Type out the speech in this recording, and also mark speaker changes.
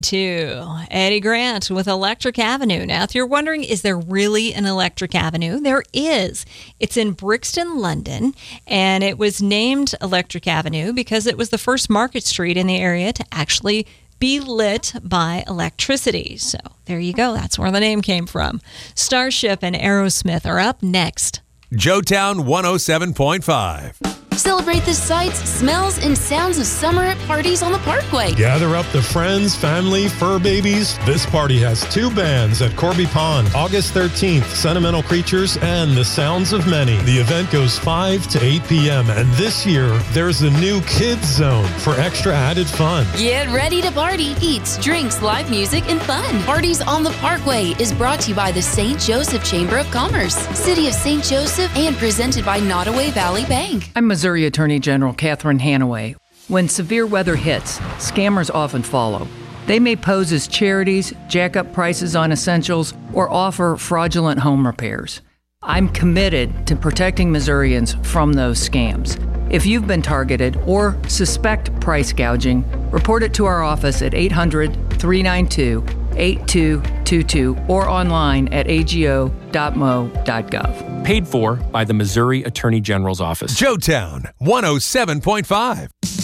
Speaker 1: To Eddie Grant with Electric Avenue. Now, if you're wondering, is there really an Electric Avenue? There is. It's in Brixton, London, and it was named Electric Avenue because it was the first market street in the area to actually be lit by electricity. So there you go. That's where the name came from. Starship and Aerosmith are up next.
Speaker 2: Joetown 107.5.
Speaker 3: Celebrate the sights, smells, and sounds of summer at parties on the Parkway.
Speaker 4: Gather up the friends, family, fur babies. This party has two bands at Corby Pond. August 13th, Sentimental Creatures and The Sounds of Many. The event goes 5 to 8 p.m. And this year, there's a new kids zone for extra added fun.
Speaker 3: Get ready to party. Eats, drinks, live music, and fun. Parties on the Parkway is brought to you by the St. Joseph Chamber of Commerce, City of St. Joseph, and presented by Nottoway Valley Bank.
Speaker 5: I'm Missouri Attorney General Catherine Hanaway. When severe weather hits, scammers often follow. They may pose as charities, jack up prices on essentials, or offer fraudulent home repairs. I'm committed to protecting Missourians from those scams. If you've been targeted or suspect price gouging, report it to our office at 800-392-8222 or online at ago.mo.gov.
Speaker 6: Paid for by the Missouri Attorney General's Office.
Speaker 2: Joetown 107.5.